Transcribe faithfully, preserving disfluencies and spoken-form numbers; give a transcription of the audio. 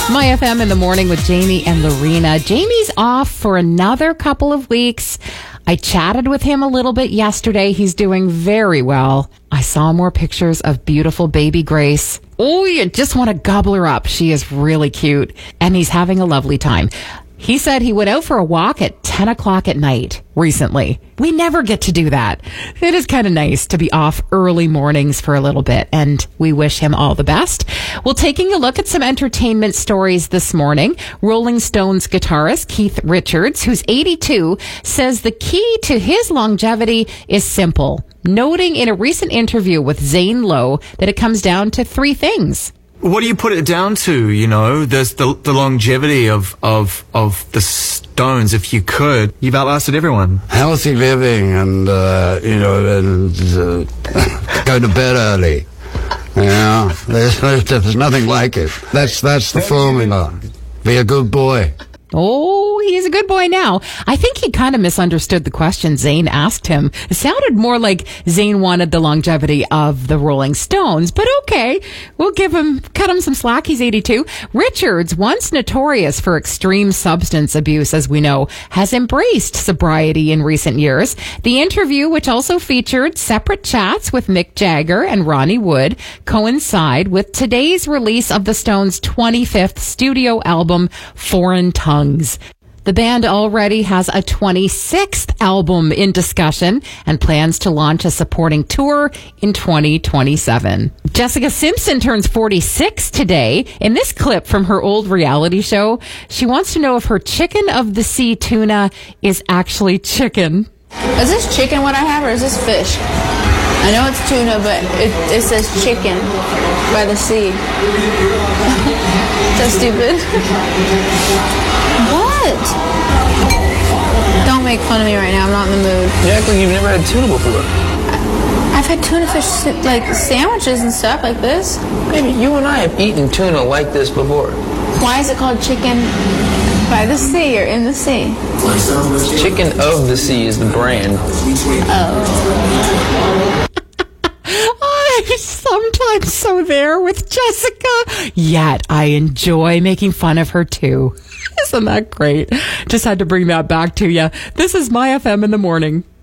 My F M in the morning with Jamie and Lorena. Jamie's off for another couple of weeks. I chatted with him a little bit yesterday. He's doing very well. I saw more pictures of beautiful baby Grace. Oh, you just want to gobble her up. She is really cute. And he's having a lovely time. He said he went out for a walk at ten o'clock at night recently. We never get to do that. It is kind of nice to be off early mornings for a little bit, and we wish him all the best. Well, taking a look at some entertainment stories this morning, Rolling Stones guitarist Keith Richards, who's eighty-two, says the key to his longevity is simple, noting in a recent interview with Zane Lowe that it comes down to three things. What do you put it down to, you know? There's the the longevity of, of, of the Stones. If you could, you've outlasted everyone. Healthy living and, uh, you know, and uh, go to bed early. You know, there's, there's nothing like it. That's, that's the formula. Be a good boy. Oh, he's a good boy now. I think he kind of misunderstood the question Zane asked him. It sounded more like Zane wanted the longevity of the Rolling Stones, but okay. We'll give him, cut him some slack. He's eighty-two. Richards, once notorious for extreme substance abuse, as we know, has embraced sobriety in recent years. The interview, which also featured separate chats with Mick Jagger and Ronnie Wood, coincide with today's release of the Stones' twenty-fifth studio album, Foreign Tongues. The band already has a twenty-sixth album in discussion and plans to launch a supporting tour in twenty twenty-seven. Jessica Simpson turns forty-six today. In this clip from her old reality show, she wants to know if her chicken of the sea tuna is actually chicken. Is this chicken what I have, or is this fish? I know it's tuna, but it, it says chicken by the sea. So stupid. What? Don't make fun of me right now. I'm not in the mood. You act like you've never had tuna before. I've had tuna fish like sandwiches and stuff like this. Maybe you and I have eaten tuna like this before. Why is it called chicken by the sea or in the sea? Chicken of the Sea is the brand. Oh. I'm sometimes so there with Jessica, yet I enjoy making fun of her too. Isn't that great? Just had to bring that back to you. This is My F M in the morning.